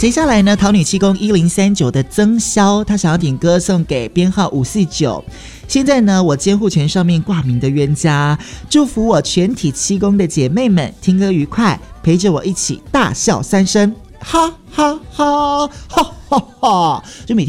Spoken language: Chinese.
接下来呢，桃女七公1039的曾潇，她想要点歌送给编号549。现在呢，我监护权上面挂名的冤家，祝福我全体七公的姐妹们听歌愉快，陪着我一起大笑3声，哈哈哈哈哈哈！就每天